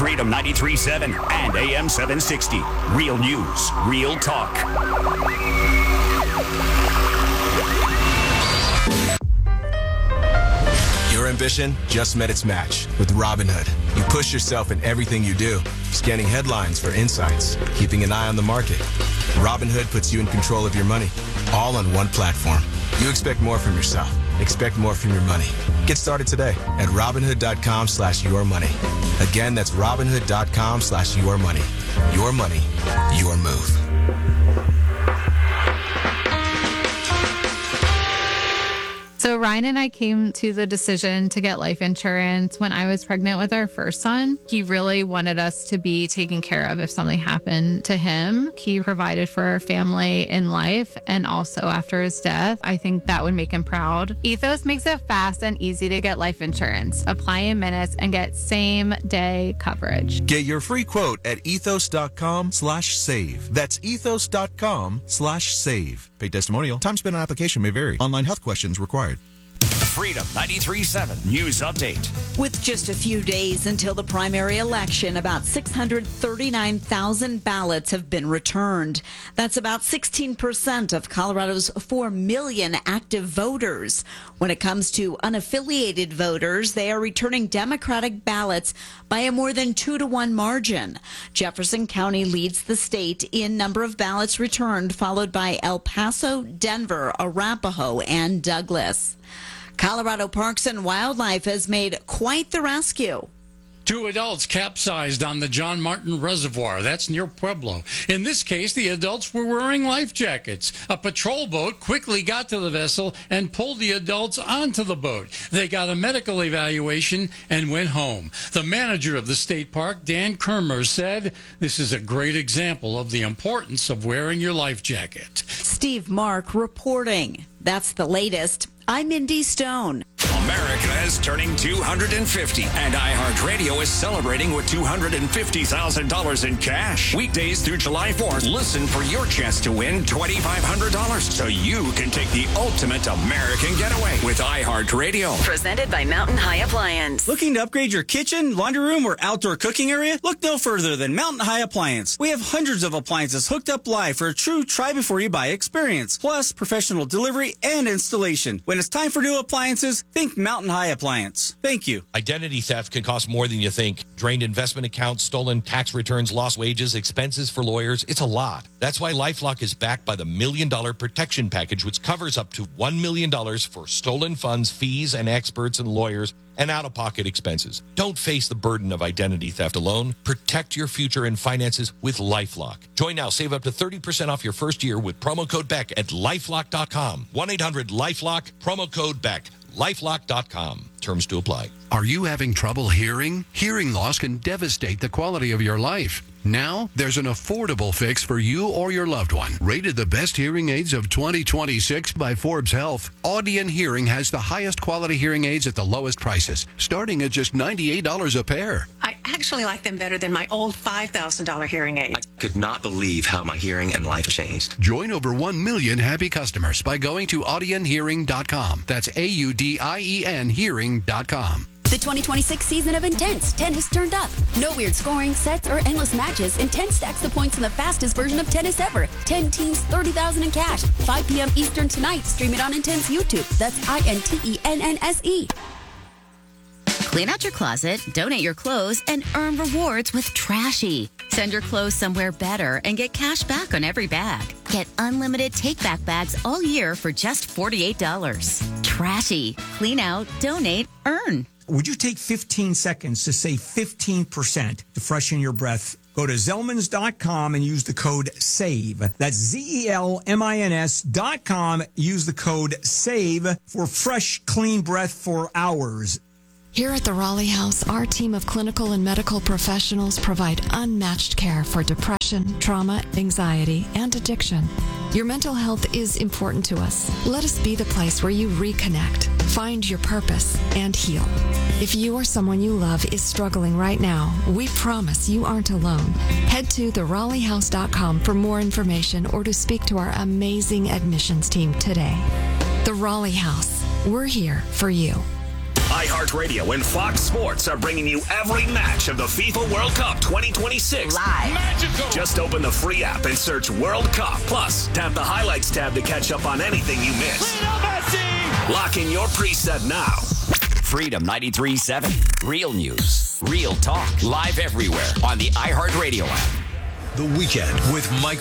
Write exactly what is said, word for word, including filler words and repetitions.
Freedom ninety-three point seven and A M seven sixty. Real news, real talk. Your ambition just met its match with Robinhood. You push yourself in everything you do, scanning headlines for insights, keeping an eye on the market. Robinhood puts you in control of your money, all on one platform. You expect more from yourself. Expect more from your money. Get started today at Robinhood.com slash your money. Again, that's Robinhood.com slash your money. Your money, your move. So Ryan and I came to the decision to get life insurance when I was pregnant with our first son. He really wanted us to be taken care of if something happened to him. He provided for our family in life and also after his death. I think that would make him proud. Ethos makes it fast and easy to get life insurance. Apply in minutes and get same day coverage. Get your free quote at ethos.com slash save. That's ethos.com slash save. Paid testimonial. Time spent on application may vary. Online health questions required. Freedom ninety-three point seven News Update. With just a few days until the primary election, about six hundred thirty-nine thousand ballots have been returned. That's about sixteen percent of Colorado's four million active voters. When it comes to unaffiliated voters, they are returning Democratic ballots by a more than two to one margin. Jefferson County leads the state in number of ballots returned, followed by El Paso, Denver, Arapahoe, and Douglas. Colorado Parks and Wildlife has made quite the rescue. Two adults capsized on the John Martin Reservoir. That's near Pueblo. In this case, the adults were wearing life jackets. A patrol boat quickly got to the vessel and pulled the adults onto the boat. They got a medical evaluation and went home. The manager of the state park, Dan Kermer, said, "This is a great example of the importance of wearing your life jacket." Steve Mark reporting. That's the latest. I'm Mindy Stone. America is turning two hundred fifty, and iHeartRadio is celebrating with two hundred fifty thousand dollars in cash. Weekdays through July fourth, listen for your chance to win two thousand five hundred dollars so you can take the ultimate American getaway with iHeartRadio. Presented by Mountain High Appliance. Looking to upgrade your kitchen, laundry room, or outdoor cooking area? Look no further than Mountain High Appliance. We have hundreds of appliances hooked up live for a true try-before-you-buy experience, plus professional delivery and installation. When it's time for new appliances, think Mountain High Appliance. Thank you. Identity theft can cost more than you think. Drained investment accounts, stolen tax returns, lost wages, expenses for lawyers. It's a lot. That's why LifeLock is backed by the Million Dollar Protection Package, which covers up to one million dollars for stolen funds, fees, and experts and lawyers, and out-of-pocket expenses. Don't face the burden of identity theft alone. Protect your future and finances with LifeLock. Join now. Save up to thirty percent off your first year with promo code Beck at lifelock dot com. one eight hundred lifelock, promo code Beck. lifelock dot com. Terms to apply. Are you having trouble hearing? Hearing loss can devastate the quality of your life. Now, there's an affordable fix for you or your loved one. Rated the best hearing aids of twenty twenty-six by Forbes Health, Audion Hearing has the highest quality hearing aids at the lowest prices, starting at just ninety-eight dollars a pair. I actually like them better than my old five thousand dollars hearing aid. I could not believe how my hearing and life changed. Join over one million happy customers by going to audion hearing dot com. That's A U D I E N hearing dot com. The twenty twenty-six season of Intense. Tennis turned up. No weird scoring, sets, or endless matches. Intense stacks the points in the fastest version of tennis ever. ten teams, thirty thousand in cash. five p.m. Eastern tonight. Stream it on Intense YouTube. That's I N T E N N S E. Clean out your closet, donate your clothes, and earn rewards with Trashy. Send your clothes somewhere better and get cash back on every bag. Get unlimited take-back bags all year for just forty-eight dollars. Trashy. Clean out, donate, earn. Would you take fifteen seconds to save fifteen percent to freshen your breath? Go to Zellmans dot com and use the code SAVE. That's Z E L M I N S dot com. Use the code SAVE for fresh, clean breath for hours. Here at the Raleigh House, our team of clinical and medical professionals provide unmatched care for depression, trauma, anxiety, and addiction. Your mental health is important to us. Let us be the place where you reconnect, find your purpose, and heal. If you or someone you love is struggling right now, we promise you aren't alone. Head to the raleigh house dot com for more information or to speak to our amazing admissions team today. The Raleigh House. We're here for you. iHeartRadio and Fox Sports are bringing you every match of the FIFA World Cup twenty twenty-six live. Magical. Just open the free app and search World Cup. Plus, tap the highlights tab to catch up on anything you missed. Lock in your preset now. Freedom ninety-three point seven. Real news, real talk, live everywhere on the iHeartRadio app. The Weekend with Michael